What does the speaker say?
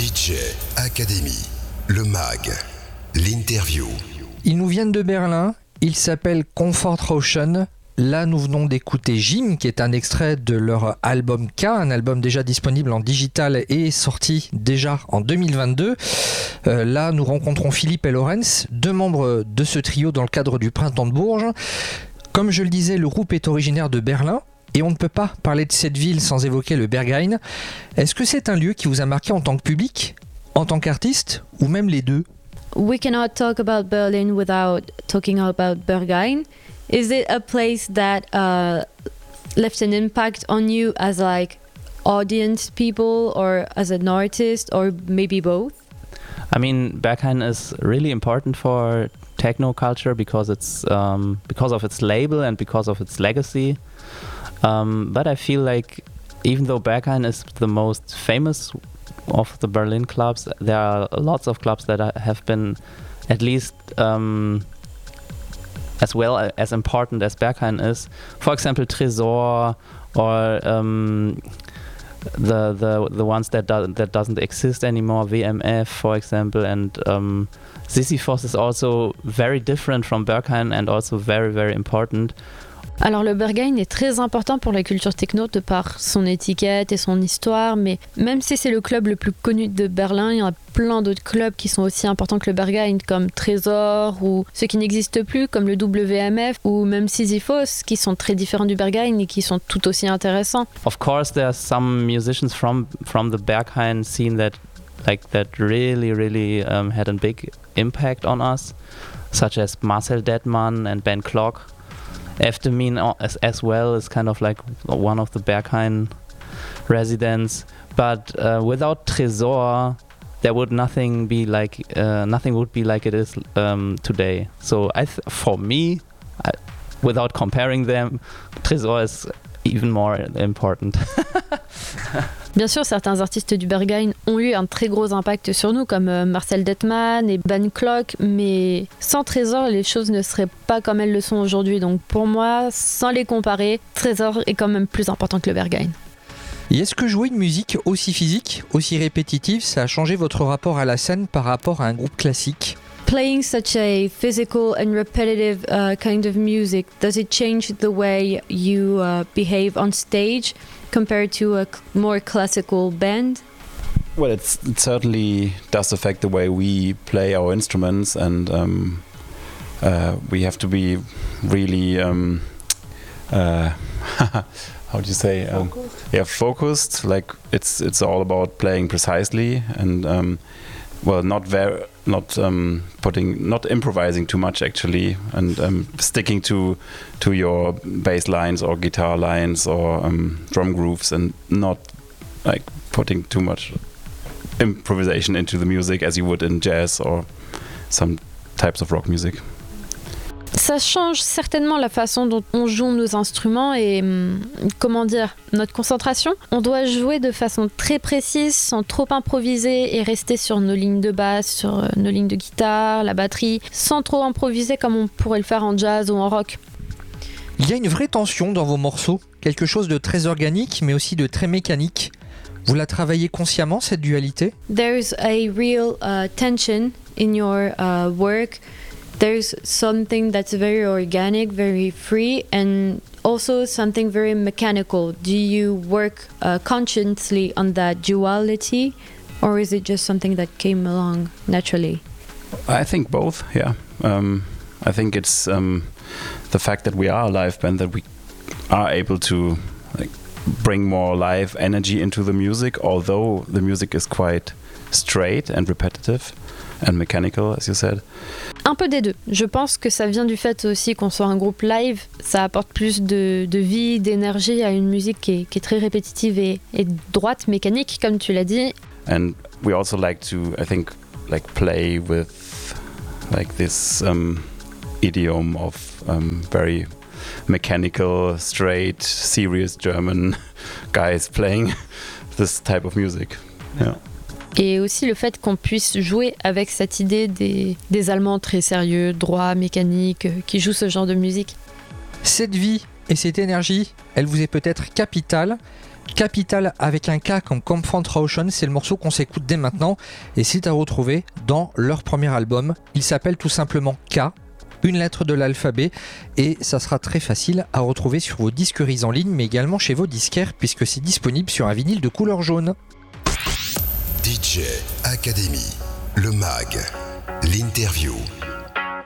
DJ Academy, le mag, l'interview. Ils nous viennent de Berlin, ils s'appellent Comfort Rauschen. Là, nous venons d'écouter Jim, qui est un extrait de leur album K, un album déjà disponible en digital et sorti déjà en 2022. Là, nous rencontrons Philippe et Lorenz, deux membres de ce trio dans le cadre du Printemps de Bourges. Comme je le disais, le groupe est originaire de Berlin et on ne peut pas parler de cette ville sans évoquer le Berghain. Est-ce que c'est un lieu qui vous a marqué en tant que public, en tant qu'artiste ou même les deux? We cannot talk about Berlin without talking about Berghain. Is it a place that left an impact on you as like audience people or as an artist or maybe both? I mean, Berghain is really important for techno culture because it's because of its label and because of its legacy. But I feel like even though Berghain is the most famous of the Berlin clubs, there are lots of clubs that have been at least as well as important as Berghain is. For example, Tresor or the ones that doesn't exist anymore, WMF, for example, and Sisyphos is also very different from Berghain and also very, very important. Alors le Berghain est très important pour la culture techno de par son étiquette et son histoire, mais même si c'est le club le plus connu de Berlin, il y a plein d'autres clubs qui sont aussi importants que le Berghain, comme Tresor ou ceux qui n'existent plus comme le WMF ou même Sisyphos, qui sont très différents du Berghain et qui sont tout aussi intéressants. Of course, there are some musicians from the Berghain scene that really had a big impact on us, such as Marcel Dettmann and Ben Klock. Eftemin as well is kind of like one of the Berghain residents, but without Tresor, there would nothing would be like it is today. So for me, without comparing them, Tresor is even more important. Bien sûr, certains artistes du Berghain ont eu un très gros impact sur nous, comme Marcel Dettmann et Ben Klock, mais sans Tresor, les choses ne seraient pas comme elles le sont aujourd'hui. Donc pour moi, sans les comparer, Tresor est quand même plus important que le Berghain. Et est-ce que jouer une musique aussi physique, aussi répétitive, ça a changé votre rapport à la scène par rapport à un groupe classique? Playing such a physical and repetitive kind of music, does it change the way you behave on stage compared to a more classical band? Well, it certainly does affect the way we play our instruments, and we have to be really how do you say? Focused. Like it's all about playing precisely and not improvising too much actually, and sticking to your bass lines or guitar lines or drum grooves, and not like putting too much improvisation into the music as you would in jazz or some types of rock music. Ça change certainement la façon dont on joue nos instruments et notre concentration. On doit jouer de façon très précise, sans trop improviser et rester sur nos lignes de basse, sur nos lignes de guitare, la batterie, sans trop improviser comme on pourrait le faire en jazz ou en rock. Il y a une vraie tension dans vos morceaux, quelque chose de très organique mais aussi de très mécanique. Vous la travaillez consciemment, cette dualité? There's a real tension in your work. There's something that's very organic, very free, and also something very mechanical. Do you work consciously on that duality, or is it just something that came along naturally? I think both, yeah. I think it's the fact that we are a live band, that we are able to bring more live energy into the music, although the music is quite straight and repetitive and mechanical, as you said. Un peu des deux. Je pense que ça vient du fait aussi qu'on soit un groupe live. Ça apporte plus de vie, d'énergie à une musique qui est très répétitive et droite, mécanique, comme tu l'as dit. And we also like to, I think, play with this idiom of very mechanical, straight, serious German guys playing this type of music. Yeah. Et aussi le fait qu'on puisse jouer avec cette idée des Allemands très sérieux, droits, mécaniques, qui jouent ce genre de musique. Cette vie et cette énergie, elle vous est peut-être capitale, Capital avec un K comme Confrontation, c'est le morceau qu'on s'écoute dès maintenant et c'est à retrouver dans leur premier album. Il s'appelle tout simplement K, une lettre de l'alphabet, et ça sera très facile à retrouver sur vos disqueries en ligne mais également chez vos disquaires puisque c'est disponible sur un vinyle de couleur jaune. DJ Academy, le mag, l'interview.